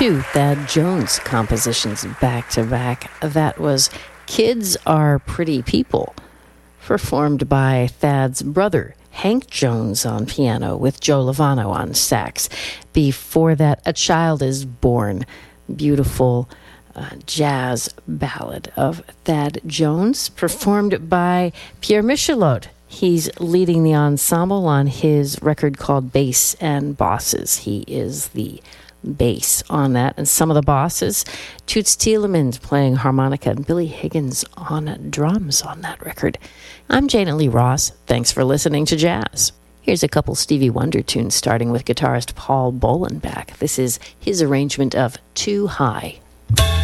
Two Thad Jones compositions back to back. That was Kids Are Pretty People, performed by Thad's brother, Hank Jones, on piano with Joe Lovano on sax. Before that, A Child Is Born, beautiful jazz ballad of Thad Jones, performed by Pierre Michelot. He's leading the ensemble on his record called Bass and Bosses. He is the bass on that, and some of the bosses, Toots Thielemans playing harmonica and Billy Higgins on drums on that record. I'm Janet Lee Ross. Thanks for listening to Jazz. Here's a couple Stevie Wonder tunes, starting with guitarist Paul Bolenbach. This is his arrangement of Too High.